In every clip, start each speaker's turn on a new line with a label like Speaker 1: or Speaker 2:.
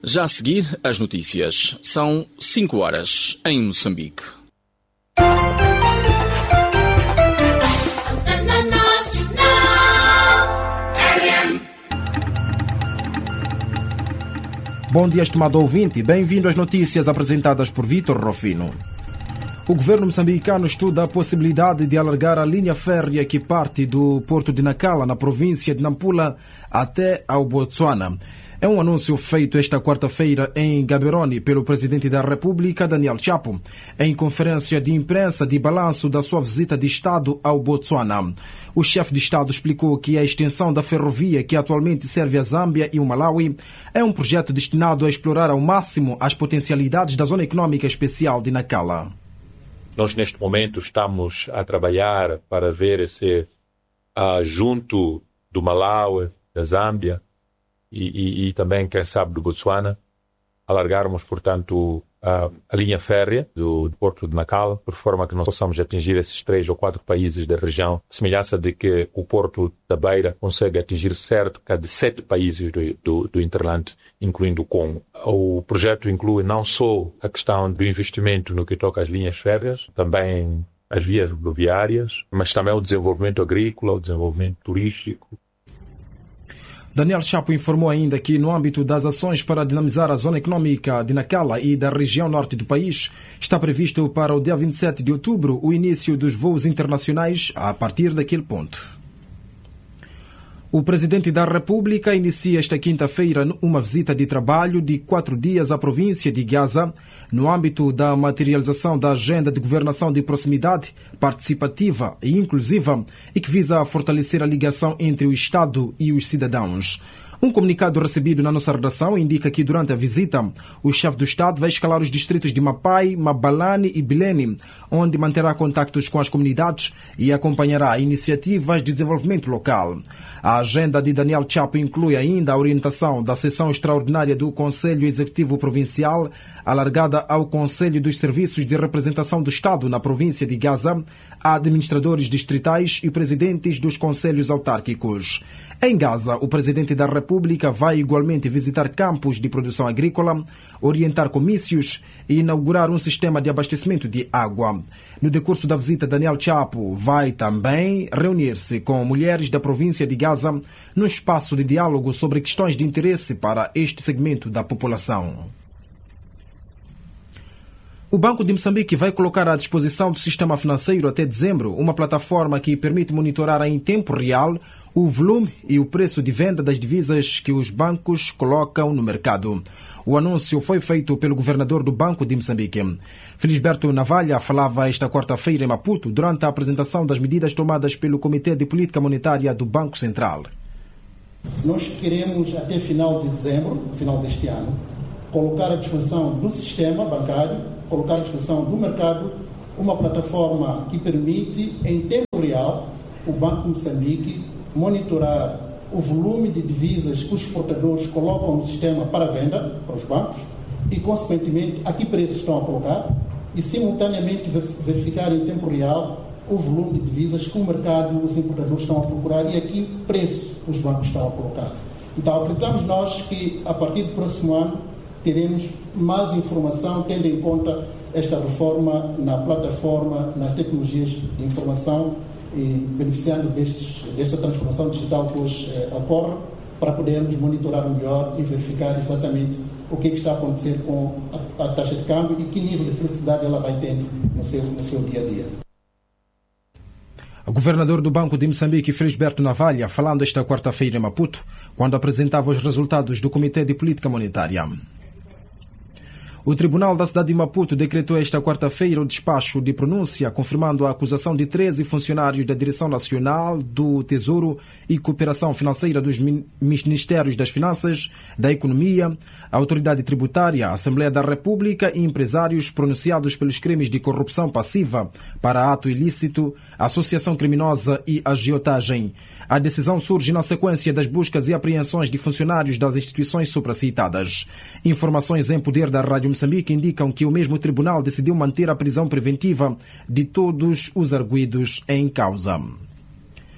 Speaker 1: Já a seguir, as notícias. São 5 horas em Moçambique.
Speaker 2: Bom dia, estimado ouvinte. Bem-vindo às notícias apresentadas por Vítor Rofino. O governo moçambicano estuda a possibilidade de alargar a linha férrea que parte do porto de Nacala, na província de Nampula, até ao Botsuana. É um anúncio feito esta quarta-feira em Gaborone pelo presidente da República, Daniel Chapo, em conferência de imprensa de balanço da sua visita de Estado ao Botsuana. O chefe de Estado explicou que a extensão da ferrovia que atualmente serve a Zâmbia e o Malawi é um projeto destinado a explorar ao máximo as potencialidades da Zona Econômica Especial de Nacala.
Speaker 3: Nós, neste momento, estamos a trabalhar para ver se, junto do Malawi, da Zâmbia e também, quem sabe, do Botsuana, alargarmos, portanto, a linha férrea do Porto de Nacala, por forma que nós possamos atingir esses 3 ou 4 países da região, semelhança de que o Porto da Beira consegue atingir cerca de 7 países do Interland, incluindo o Congo. O projeto inclui não só a questão do investimento no que toca às linhas férreas, também as vias rodoviárias, mas também o desenvolvimento agrícola, o desenvolvimento turístico.
Speaker 2: Daniel Chapo informou ainda que, no âmbito das ações para dinamizar a zona econômica de Nacala e da região norte do país, está previsto para o dia 27 de outubro o início dos voos internacionais a partir daquele ponto. O presidente da República inicia esta quinta-feira uma visita de trabalho de 4 dias à província de Gaza, no âmbito da materialização da agenda de governação de proximidade, participativa e inclusiva, e que visa fortalecer a ligação entre o Estado e os cidadãos. Um comunicado recebido na nossa redação indica que, durante a visita, o chefe do Estado vai escalar os distritos de Mapai, Mabalane e Bilene, onde manterá contactos com as comunidades e acompanhará iniciativas de desenvolvimento local. A agenda de Daniel Chapo inclui ainda a orientação da sessão extraordinária do Conselho Executivo Provincial, alargada ao Conselho dos Serviços de Representação do Estado na província de Gaza, a administradores distritais e presidentes dos conselhos autárquicos. Em Gaza, o presidente da República vai igualmente visitar campos de produção agrícola, orientar comícios e inaugurar um sistema de abastecimento de água. No decurso da visita, Daniel Chapo vai também reunir-se com mulheres da província de Gaza num espaço de diálogo sobre questões de interesse para este segmento da população. O Banco de Moçambique vai colocar à disposição do sistema financeiro até dezembro uma plataforma que permite monitorar em tempo real o volume e o preço de venda das divisas que os bancos colocam no mercado. O anúncio foi feito pelo governador do Banco de Moçambique. Felisberto Navalha falava esta quarta-feira em Maputo durante a apresentação das medidas tomadas pelo Comitê de Política Monetária do Banco Central.
Speaker 4: Nós queremos, até final de dezembro, final deste ano, colocar à disposição do sistema bancário, colocar à disposição do mercado uma plataforma que permite, em tempo real, o Banco de Moçambique monitorar o volume de divisas que os exportadores colocam no sistema para venda, para os bancos, e, consequentemente, a que preços estão a colocar, e, simultaneamente, verificar em tempo real o volume de divisas que o mercado, os importadores estão a procurar e a que preço os bancos estão a colocar. Então, acreditamos nós que, a partir do próximo ano, teremos mais informação, tendo em conta esta reforma na plataforma, nas tecnologias de informação e beneficiando desta transformação digital que hoje ocorre, para podermos monitorar melhor e verificar exatamente o que está a acontecer com a taxa de câmbio e que nível de felicidade ela vai tendo no seu dia a dia.
Speaker 2: O governador do Banco de Moçambique, Felisberto Navalha, falando esta quarta-feira em Maputo, quando apresentava os resultados do Comitê de Política Monetária. O Tribunal da cidade de Maputo decretou esta quarta-feira o despacho de pronúncia, confirmando a acusação de 13 funcionários da Direção Nacional do Tesouro e Cooperação Financeira dos Ministérios das Finanças, da Economia, a Autoridade Tributária, a Assembleia da República e empresários pronunciados pelos crimes de corrupção passiva para ato ilícito, associação criminosa e agiotagem. A decisão surge na sequência das buscas e apreensões de funcionários das instituições supracitadas. Informações em poder da Rádio Moçambique indicam que o mesmo tribunal decidiu manter a prisão preventiva de todos os arguidos em causa.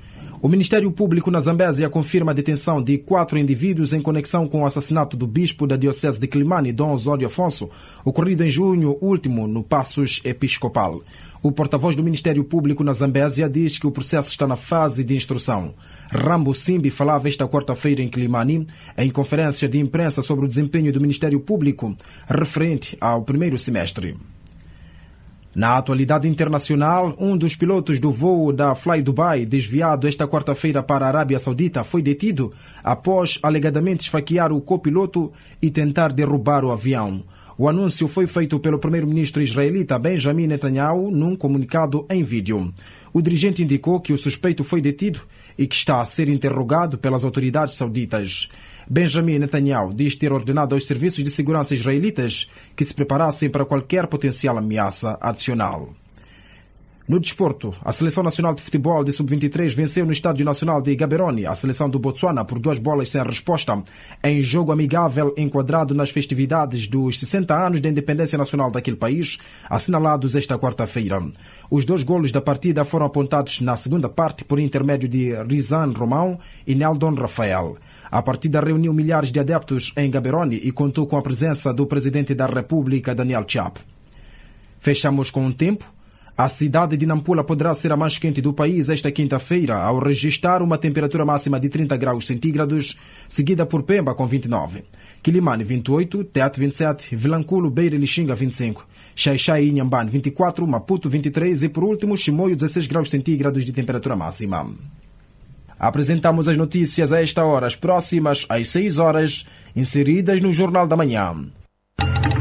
Speaker 2: O Ministério Público na Zambésia confirma a detenção de 4 indivíduos em conexão com o assassinato do bispo da Diocese de Quilimane, Dom Osório Afonso, ocorrido em junho último no Passos Episcopal. O porta-voz do Ministério Público na Zambésia diz que o processo está na fase de instrução. Rambo Simbi falava esta quarta-feira em Quilimane, em conferência de imprensa sobre o desempenho do Ministério Público referente ao primeiro semestre. Na atualidade internacional, um dos pilotos do voo da Fly Dubai, desviado esta quarta-feira para a Arábia Saudita, foi detido após alegadamente esfaquear o copiloto e tentar derrubar o avião. O anúncio foi feito pelo primeiro-ministro israelita Benjamin Netanyahu num comunicado em vídeo. O dirigente indicou que o suspeito foi detido e que está a ser interrogado pelas autoridades sauditas. Benjamin Netanyahu diz ter ordenado aos serviços de segurança israelitas que se preparassem para qualquer potencial ameaça adicional. No desporto, a Seleção Nacional de Futebol de Sub-23 venceu no Estádio Nacional de Gaborone a seleção do Botsuana por 2 bolas sem resposta, em jogo amigável enquadrado nas festividades dos 60 anos da independência nacional daquele país, assinalados esta quarta-feira. Os 2 golos da partida foram apontados na segunda parte por intermédio de Rizan Romão e Neldon Rafael. A partida reuniu milhares de adeptos em Gaborone e contou com a presença do presidente da República, Daniel Chapo. Fechamos com o tempo. A cidade de Nampula poderá ser a mais quente do país esta quinta-feira, ao registrar uma temperatura máxima de 30 graus centígrados, seguida por Pemba com 29, Quilimane 28, Tete 27, Vilanculo, Beira e Lixinga 25, Xaixai e Inhambane 24, Maputo 23 e, por último, Chimoio 16 graus centígrados de temperatura máxima. Apresentamos as notícias a esta hora, as próximas às 6 horas, inseridas no Jornal da Manhã.